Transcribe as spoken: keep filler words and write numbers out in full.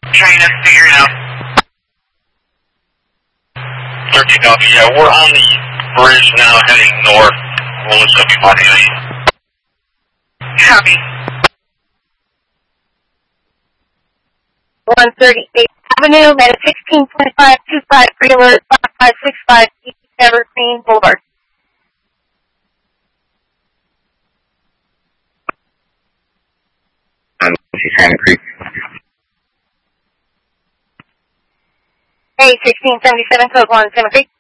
China, figure it out. thirteen copy, yeah, we're on the bridge now heading north. We'll just be on the Copy. one thirty-eighth Avenue, at sixteen twenty-five two five three alert five five six five East Evergreen Boulevard. Um, Santa Creek. Hey, sixteen seventy-seven, code one, Santa Creek.